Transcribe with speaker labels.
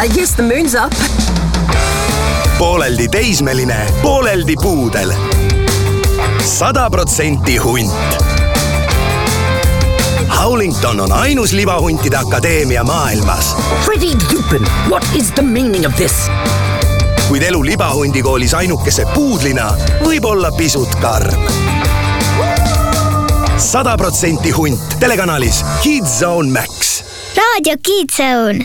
Speaker 1: I guess the moon's up.
Speaker 2: Pooleldi teismeline, pooleldi puudel. 100% hunt. Howlington on ainus libahuntide akadeemia maailmas.
Speaker 1: Freddie Lupin, what is the meaning of this?
Speaker 2: Kuid elu libahundikoolis ainukese puudlina võib olla pisut karm. 100% hunt telekanalis Kids Zone Max.
Speaker 3: Raadio Kids Zone.